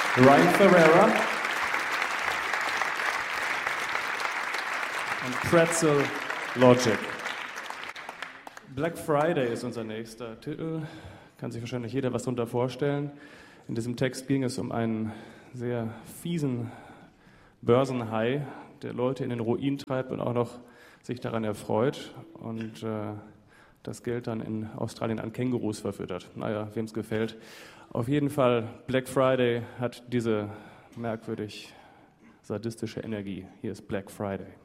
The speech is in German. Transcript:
Ryan Ferreira und Pretzel Logic. Black Friday ist unser nächster Titel. Kann sich wahrscheinlich jeder was darunter vorstellen. In diesem Text ging es um einen sehr fiesen Börsenhai, der Leute in den Ruin treibt und auch noch sich daran erfreut und das Geld dann in Australien an Kängurus verfüttert. Naja, wem es gefällt. Auf jeden Fall, Black Friday hat diese merkwürdig sadistische Energie. Hier ist Black Friday.